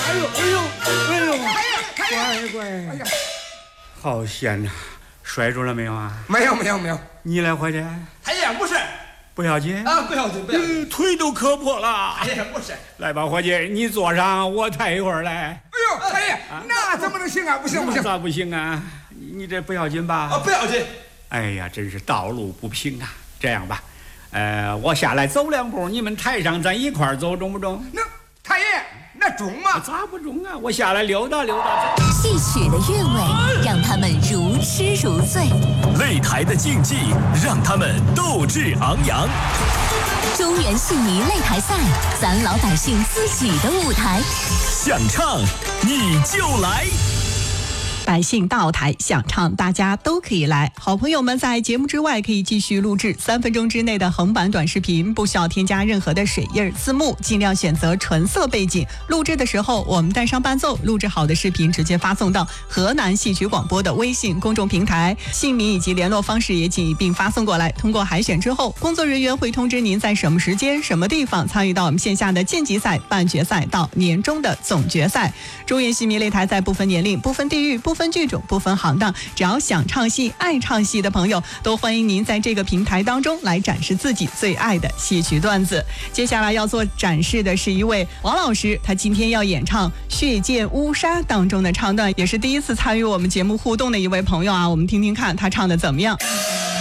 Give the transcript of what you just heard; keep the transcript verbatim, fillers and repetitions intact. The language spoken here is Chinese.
哎呦哎呦哎呦，乖乖，哎呀，好险呐！摔住了没有啊？ 没有没有没有。 你来伙计？ 哎呀，不是， 不要紧啊，不要紧不要紧， 腿都磕破了。 哎呀，不是。 来吧，伙计，你坐上，我抬一会儿来。 哎呦，哎呀，那怎么能行啊？不行不行， 咋不行啊？你这不要紧吧？ 啊，不要紧。 哎呀，真是道路不平啊！这样吧，呃，我下来走两步，你们台上咱一块儿走，中不中？ 那太爷，那中吗？ 咋不中啊？我下来溜达溜达。 戏曲的韵味让他们如痴如醉， 擂台的竞技让他们斗志昂扬。 中原戏迷擂台赛，咱老百姓自己的舞台。 想唱你就来。 百姓到台想唱，大家都可以来。好朋友们在节目之外可以继续录制三分钟之内的横版短视频，不需要添加任何的水印字幕，尽量选择纯色背景。录制的时候我们带上伴奏，录制好的视频直接发送到河南戏曲广播的微信公众平台，姓名以及联络方式也请一并发送过来。通过海选之后，工作人员会通知您在什么时间什么地方参与到我们线下的晋级赛、半决赛到年终的总决赛。中原戏迷擂台赛不分年龄、不分地域、不分剧种、不分行当，只要想唱戏、爱唱戏的朋友，都欢迎您在这个平台当中来展示自己最爱的戏曲段子。接下来要做展示的是一位王老师，他今天要演唱《血溅乌纱》当中的唱段，也是第一次参与我们节目互动的一位朋友啊，我们听听看他唱的怎么样。